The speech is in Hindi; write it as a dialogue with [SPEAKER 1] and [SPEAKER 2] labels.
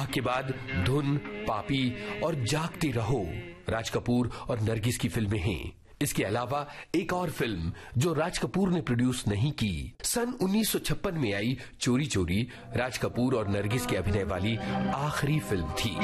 [SPEAKER 1] के बाद धुन, पापी और जागते रहो राज कपूर और नरगिस की फिल्में हैं। इसके अलावा एक और फिल्म जो राज कपूर ने प्रोड्यूस नहीं की, सन 1956 में आई चोरी चोरी राज कपूर और नरगिस के अभिनय वाली आखिरी फिल्म थी।